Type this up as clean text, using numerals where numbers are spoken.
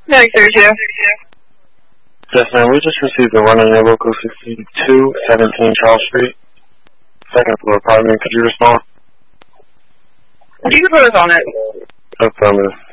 932. Yes, ma'am. We just received a run on your local 6217 Charles Street, second floor apartment. Could you respond? Do you put us on it? Affirmative.